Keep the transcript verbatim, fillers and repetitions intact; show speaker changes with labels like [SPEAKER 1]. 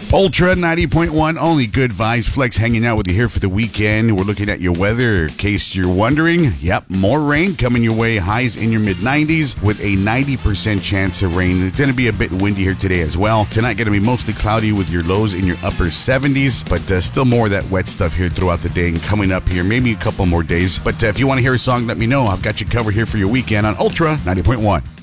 [SPEAKER 1] Ultra ninety point one, only good vibes. Flex hanging out with you here for the weekend. We're looking at your weather. In case you're wondering, yep, more rain coming your way. Highs in your mid nineties with a ninety percent chance of rain. It's going to be a bit windy here today as well. Tonight going to be mostly cloudy with your lows in your upper seventies, but uh, still more of that wet stuff here throughout the day and coming up here, maybe a couple more days. But uh, if you want to hear a song, let me know. I've got you covered here for your weekend on Ultra ninety point one.